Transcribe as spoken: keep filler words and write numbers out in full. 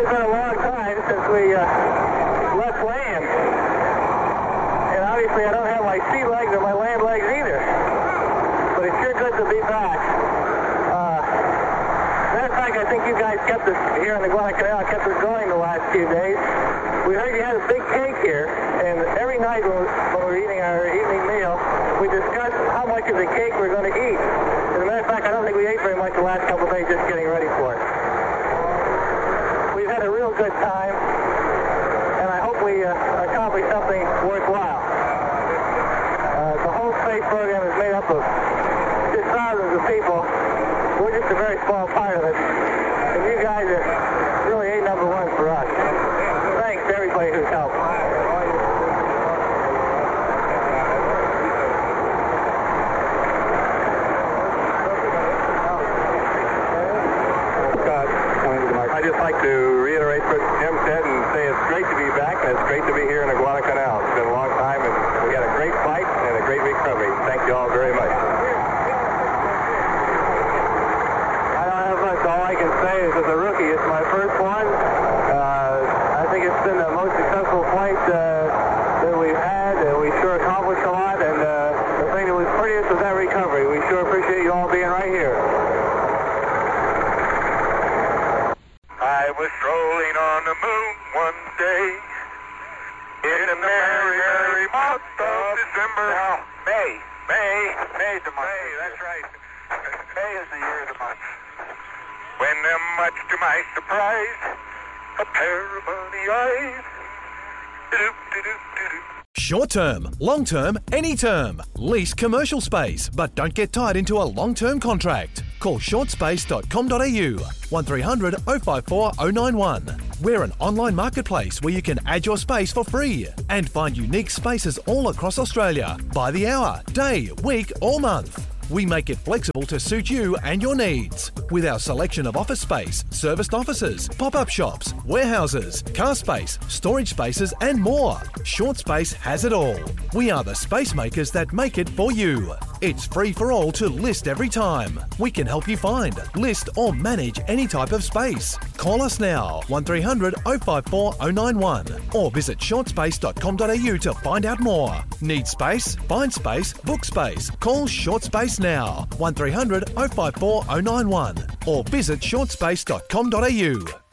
really been a long time since we uh, left land. And obviously I don't have my sea legs or my land legs either. But it's sure good to be back. Uh, matter of fact, I think you guys kept us here in the Guadalcanal, kept us going the last few days. We heard you had a big cake here, and every night when we, when we were eating our evening meal, we discussed how much of the cake we're going to eat. As a matter of fact, I don't think we ate very much the last couple of days just getting ready for it. We've had a real good time, and I hope we uh, accomplish something worthwhile. Uh, the whole space program is made up of just thousands of people. We're just a very small part of it, and you guys are really A number one for us. Thanks to everybody who's helped. I'd just like to reiterate what Jim said and say it's great to be back, and it's great to be here in the Guadalcanal. It's been a long time, and we had a great fight and a great recovery. Thank you all very much. I don't have much. All I can say is as a rookie, it's my first one. Uh, I think it's been the most successful flight uh, that we've had. Uh, we sure accomplished a lot, and uh, the thing that was prettiest was that recovery. We sure appreciate you all being right here. I was strolling on the moon one day in a merry, merry month of December. Now, May. May, May the month. May, that's right. May is the year of the month. When, uh, much to my surprise, a pair of bunny eyes. Do-do-do-do-do. Short term, long term, any term. Lease commercial space, but don't get tied into a long-term contract. Call short space dot com dot a u, one three hundred oh five four oh nine one. We're an online marketplace where you can add your space for free and find unique spaces all across Australia by the hour, day, week or month. We make it flexible to suit you and your needs. With our selection of office space, serviced offices, pop-up shops, warehouses, car space, storage spaces and more. Short Space has it all. We are the space makers that make it for you. It's free for all to list every time. We can help you find, list or manage any type of space. Call us now, one three hundred oh five four oh nine one or visit short space dot com dot a u to find out more. Need space? Find space, book space. Call Short Space now, one three hundred oh five four oh nine one or visit short space dot com dot a u.